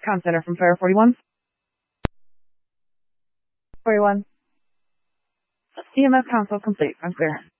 Comm Center from Fire 41. 41. EMS console complete. I'm clear.